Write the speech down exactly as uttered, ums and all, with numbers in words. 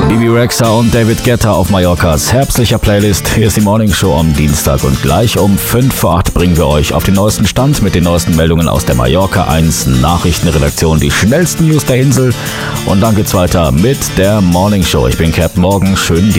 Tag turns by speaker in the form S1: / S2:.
S1: Bebe Rexha und David Guetta auf Mallorcas herbstlicher Playlist. Hier ist die Morning Show am Dienstag und gleich um fünf vor acht bringen wir euch auf den neuesten Stand mit den neuesten Meldungen aus der Mallorca eins Nachrichtenredaktion, die schnellsten News der Insel. Und dann geht's weiter mit der Morning Show. Ich bin Captain Morgan, schönen Dienstag.